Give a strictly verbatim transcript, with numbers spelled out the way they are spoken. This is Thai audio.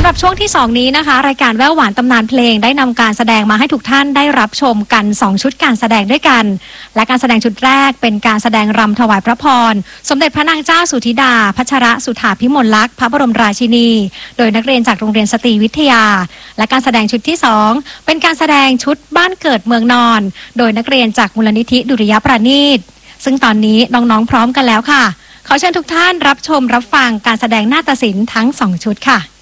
หรับช่วงที่สองนี้นะคะรายการแว่วหวานตำนานเพลงได้นำการแสดงมาให้ทุกท่านได้รับชมกันสองชุดการแสดงด้วยกันและการแสดงชุดแรกเป็นการแสดงรำถวายพระพรสมเด็จพระนางเจ้าสุธิดาพัชรสุธาภิมลลักษณ์พระบรมราชินีโดยนักเรียนจากโรงเรียนสตรีวิทยาและการแสดงชุดที่สองเป็นการแสดงชุดบ้านเกิดเมืองนอนโดยนักเรียนจากมูลนิธิดุริยประณีตซึ่งตอนนี้น้องๆพร้อมกันแล้วค่ะขอเชิญทุกท่านรับชมรับฟังการแสดงนาฏศิลป์ทั้งสองชุดค่ะ